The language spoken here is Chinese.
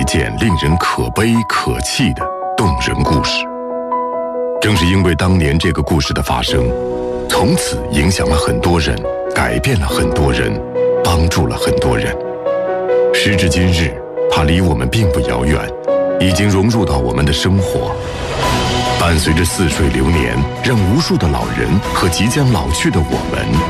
件令人可悲可泣的动人故事。正是因为当年这个故事的发生，从此影响了很多人，改变了很多人，帮助了很多人。时至今日，它离我们并不遥远，已经融入到我们的生活，伴随着似水流年，让无数的老人和即将老去的我们